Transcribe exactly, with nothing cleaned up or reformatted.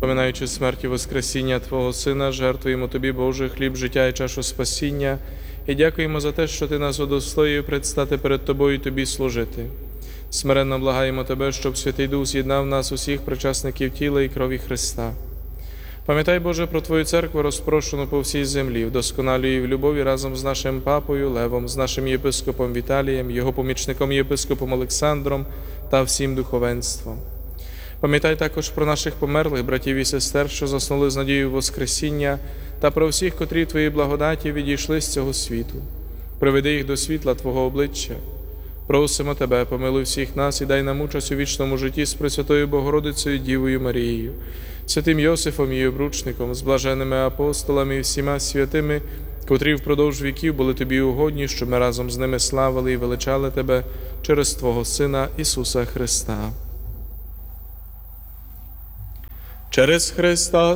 Поминаючи смерть і воскресіння Твого Сина, жертвуємо Тобі, Боже, хліб, життя і чашу спасіння, і дякуємо за те, що Ти нас удостоїв предстати перед Тобою і Тобі служити. Смиренно благаємо Тебе, щоб Святий Дух з'єднав нас усіх причасників тіла і крові Христа. Пам'ятай, Боже, про Твою церкву, розпрошену по всій землі, вдосконалюй її в любові разом з нашим папою Левом, з нашим єпископом Віталієм, його помічником єпископом Олександром та всім духовенством. Пам'ятай також про наших померлих братів і сестер, що заснули з надією Воскресіння, та про всіх, котрі Твої благодаті відійшли з цього світу. Приведи їх до світла Твого обличчя. Просимо Тебе, помилуй всіх нас і дай нам участь у вічному житті з Пресвятою Богородицею Дівою Марією, святим Йосифом і обручником, з блаженними апостолами і всіма святими, котрі впродовж віків були Тобі угодні, щоб ми разом з ними славили і величали Тебе через Твого Сина Ісуса Христа. Через Христа